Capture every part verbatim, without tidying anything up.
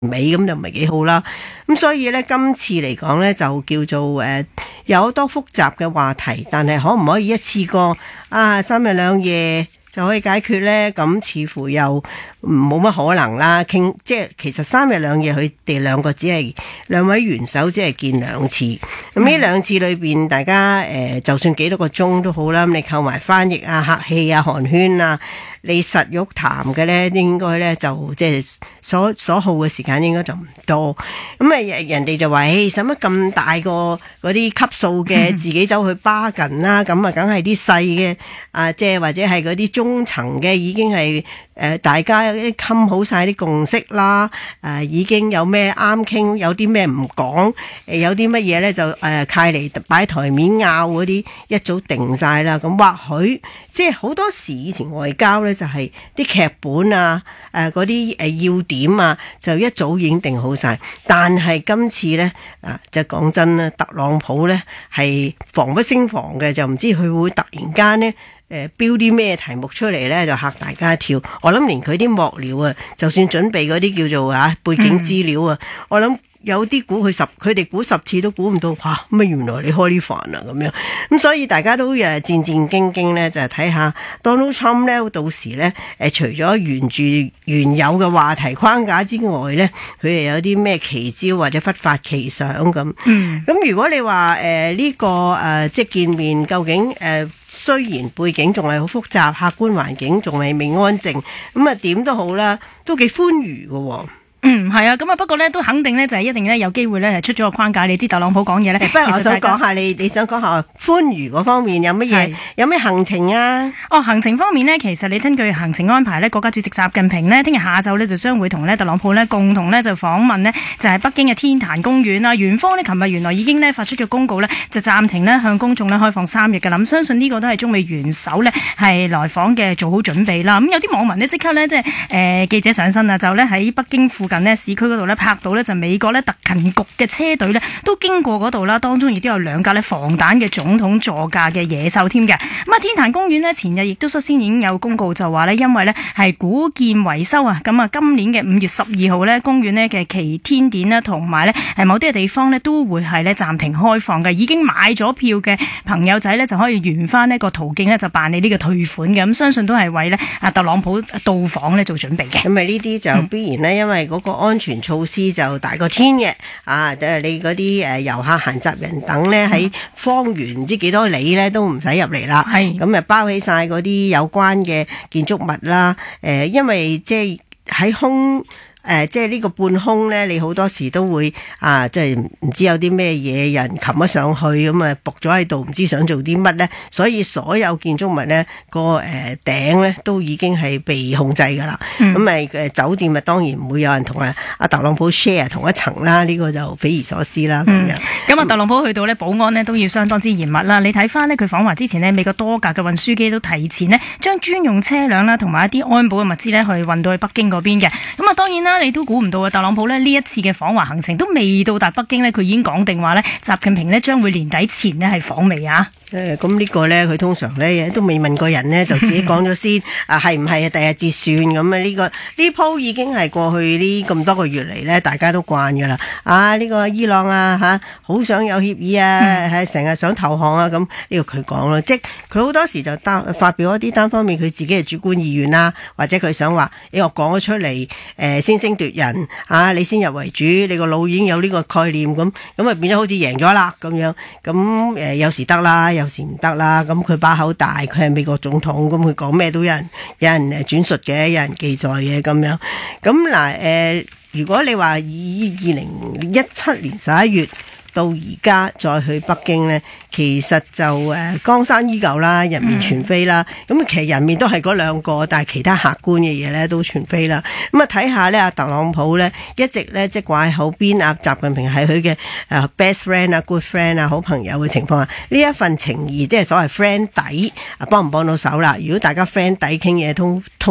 尾咁就唔係幾好啦。咁所以呢，今次嚟講呢，就叫做誒、呃、有好多複雜嘅話題，但係可唔可以一次過啊三日兩夜就可以解決呢？咁似乎又冇乜可能啦。傾即係其實三日兩夜佢哋兩個只係兩位元首只係見兩次。咁呢兩次裏邊，大家誒、呃、就算幾多個鐘都好啦。咁你扣埋翻譯啊、客氣啊、寒暄啊，你實喐談嘅呢，應該呢就即係所所耗嘅時間應該就唔多。咁啊人哋就話：誒使乜咁大個嗰啲級數嘅自己走去巴緊啦？咁啊梗係啲細嘅啊，即係或者係嗰啲中層嘅已經係誒、呃、大家有啲冚好晒啲共識啦。誒、呃、已經有咩啱傾，有啲咩唔講，誒有啲乜嘢呢就誒揩嚟擺台面拗嗰啲一早定晒啦。咁或許即係好多時以前外交呢，就係啲劇本啊，誒嗰啲誒要點啊，就一早已經定好晒。但係今次呢，啊，就講真啦，特朗普呢係防不勝防嘅，就唔知佢會突然間呢誒標啲咩題目出嚟呢，就嚇大家一跳。我諗連佢啲幕僚啊，就算準備嗰啲叫做啊背景資料啊，嗯、我諗。有啲估佢十，佢哋估十次都估唔到，哇！乜原來你開呢飯啊咁樣，咁所以大家都誒戰戰兢兢咧，就係睇下 Donald Trump 咧，到時咧誒除咗沿住原有嘅話題框架之外咧，佢又有啲咩奇招或者忽發奇想咁。嗯，咁如果你話誒呢個誒、呃、即係見面，究竟誒、呃、雖然背景仲係好複雜，客觀環境仲係未安靜，咁啊點都好啦，都幾歡愉嘅喎。 嗯，係啊，咁啊，不過咧都肯定咧就係一定咧有機會咧係出咗個框架。你知特朗普講嘢咧， 不如我想講下你，你想講下歡愉嗰方面有乜嘢，有咩行程啊？ 哦，行程方面呢，其實你根據行程安排呢，國家主席習近平呢，聽日下晝呢就將會同呢特朗普呢共同呢就訪問呢就係北京嘅天壇公園啦。園方呢，琴日原來已經呢發出咗公告呢，就暫停呢向公眾呢開放三日嘅。咁相信呢個都係中美元首呢係來訪嘅做好準備啦。咁有啲網民呢，即刻呢，即係誒記者上身啊，就呢喺北京附近呢市區嗰度呢拍到呢就美國呢特勤局嘅車隊呢都經過嗰度啦，當中亦都有兩架呢防彈嘅總統座駕嘅野獸添嘅。咁啊天壇公園呢，前日亦都率先已經有公告就話呢，因為呢係古建維修啊，咁啊今年嘅五月十二號呢，公園呢嘅旗天典啦，同埋呢係某啲嘅地方呢都會係呢暫停開放嘅。已經買咗票嘅朋友仔呢，就可以沿翻呢個途徑呢，就辦理呢個退款嘅。咁相信都係為呢啊特朗普到訪呢做準備嘅。 咁咪呢啲就必然呢，因為嗰個安全措施就大過天嘅啊！你嗰啲誒遊客閒雜人等呢，喺方圓唔知幾多里呢都唔使入嚟啦。係咁啊，包起晒嗰啲有關嘅建築物啦。誒、呃，因為即係喺空。誒、呃，即係呢個半空咧，你好多時都會啊，即係唔知有啲咩嘢人擒咗上去，咁啊伏咗喺度，唔知想做啲乜咧。所以所有建築物咧，個誒頂咧都已經係被控制噶啦。咁咪誒酒店啊，當然唔會有人同啊阿特朗普 share 同一層啦。呢、這個就匪夷所思啦。咁、嗯、樣咁啊，特朗普去到咧，保安咧都要相當之嚴密啦。你睇翻呢，佢訪華之前呢，美國多架嘅運輸機都提前呢將專用車輛啦，同埋一啲安保嘅物資咧，去運到去北京嗰邊嘅。咁啊，當然啦。你都估唔到啊！特朗普呢呢一次嘅訪華行程都未到達北京呢，佢已經講定話呢，習近平呢將會年底前呢係訪美啊！ 誒咁呢個呢，佢通常呢都未問過人呢，就自己講咗先啊，係唔係啊？第日至算咁啊！呢個呢鋪已經係過去呢咁多個月嚟呢，大家都慣㗎啦。啊，呢個伊朗啊嚇，好想有協議啊，係成日想投降啊咁，呢個佢講啦，即係佢好多時就單發表一啲單方面佢自己嘅主觀意願啦，或者佢想話你我講咗出嚟誒先聲奪人啊，你先入為主，你個腦已經有呢個概念咁，咁啊變咗好似贏咗啦咁樣，咁誒有時得啦。有時唔得啦，咁佢把口大，佢係美國總統，咁佢講咩都有人有人誒轉述嘅，有人記載嘅咁樣。咁嗱誒，如果你話以二零一七年十一月到而家再去北京呢，其實就誒江山依舊啦，人面全非啦。咁、嗯、其實人面都係嗰兩個，但係其他客觀嘅嘢呢都全非啦。咁啊睇下呢，阿特朗普呢一直呢即係掛喺口邊，阿習近平係佢嘅誒 best friend 啊、good friend 啊、好朋友嘅情況下，呢一份情誼即係所謂 friend 底啊，幫唔幫到手啦？如果大家 friend 底傾嘢，通通常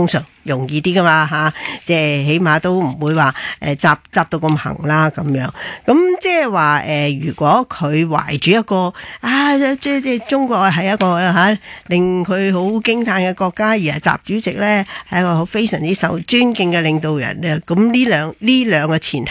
容易啲噶嘛嚇，即係起碼都唔會話誒執執到咁行啦咁樣。咁即係話誒，如果佢懷住一個啊，即係即係中國係一個嚇、啊、令佢好驚嘆嘅國家，而係習主席咧係一個非常之受尊敬嘅領導人咧，咁呢兩呢兩個前提